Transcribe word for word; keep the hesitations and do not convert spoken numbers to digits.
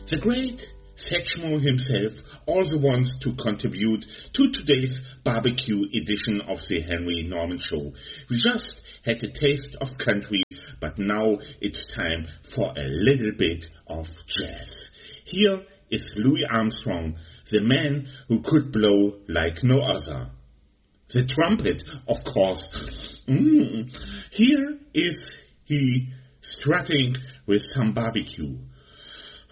The great Satchmo himself also wants to contribute to today's barbecue edition of the Henry Norman Show. We just had a taste of country, but now it's time for a little bit of jazz. Here is Louis Armstrong, the man who could blow like no other. The trumpet, of course. Mm. Here is he strutting with some barbecue.